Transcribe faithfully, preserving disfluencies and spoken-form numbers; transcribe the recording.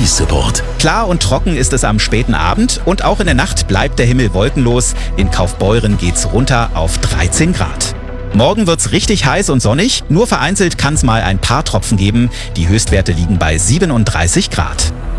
Support. Klar und trocken ist es am späten Abend und auch in der Nacht bleibt der Himmel wolkenlos. In Kaufbeuren geht's runter auf dreizehn Grad. Morgen wird's richtig heiß und sonnig, nur vereinzelt kann's mal ein paar Tropfen geben. Die Höchstwerte liegen bei siebenunddreißig Grad.